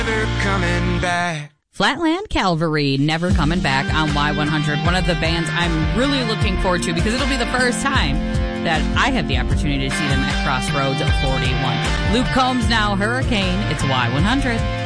Never coming back. Flatland Calvary, Never Coming Back on Y100. One of the bands I'm really looking forward to because it'll be the first time that I have the opportunity to see them at Crossroads 41. Luke Combs now, Hurricane. It's Y100.